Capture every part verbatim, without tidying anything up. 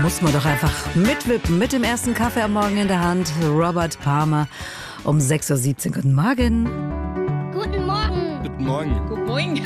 Muss man doch einfach mitwippen mit dem ersten Kaffee am Morgen in der Hand. Robert Palmer um sechs Uhr siebzehn. Guten Morgen. Guten Morgen. Guten Morgen. Guten Morgen.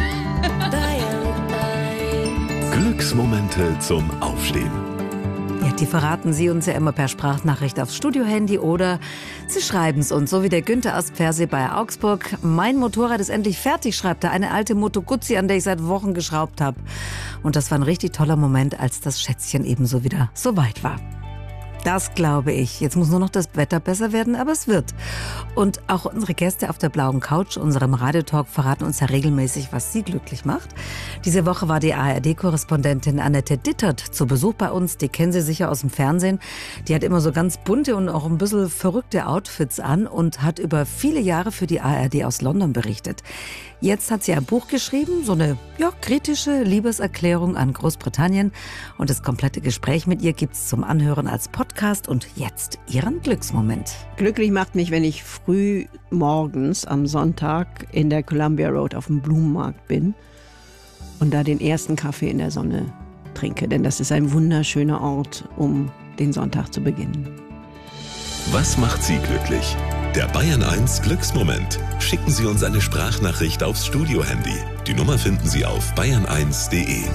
Glücksmomente zum Aufstehen. Ja, die verraten Sie uns ja immer per Sprachnachricht aufs Studiohandy oder Sie schreiben es uns, so wie der Günther aus Pfersee bei Augsburg. Mein Motorrad ist endlich fertig, schreibt er. Eine alte Moto Guzzi, an der ich seit Wochen geschraubt habe. Und das war ein richtig toller Moment, als das Schätzchen ebenso wieder so weit war. Das glaube ich. Jetzt muss nur noch das Wetter besser werden, aber es wird. Und auch unsere Gäste auf der blauen Couch, unserem Radiotalk, verraten uns ja regelmäßig, was sie glücklich macht. Diese Woche war die A R D-Korrespondentin Annette Dittert zu Besuch bei uns. Die kennen Sie sicher aus dem Fernsehen. Die hat immer so ganz bunte und auch ein bisschen verrückte Outfits an und hat über viele Jahre für die A R D aus London berichtet. Jetzt hat sie ein Buch geschrieben, so eine ja, kritische Liebeserklärung an Großbritannien. Und das komplette Gespräch mit ihr gibt's zum Anhören als Podcast. Und jetzt Ihren Glücksmoment. Glücklich macht mich, wenn ich früh morgens am Sonntag in der Columbia Road auf dem Blumenmarkt bin und da den ersten Kaffee in der Sonne trinke. Denn das ist ein wunderschöner Ort, um den Sonntag zu beginnen. Was macht Sie glücklich? Der Bayern eins Glücksmoment. Schicken Sie uns eine Sprachnachricht aufs Studiohandy. Die Nummer finden Sie auf bayern eins punkt de.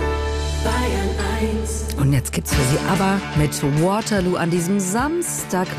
Und jetzt gibt's für Sie aber mit Waterloo an diesem Samstag.